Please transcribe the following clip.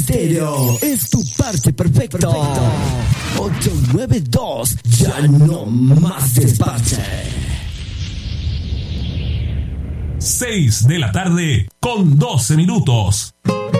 Estéreo es tu parche perfecto. 892, ya no más desparche. 6 de la tarde con 12 minutos.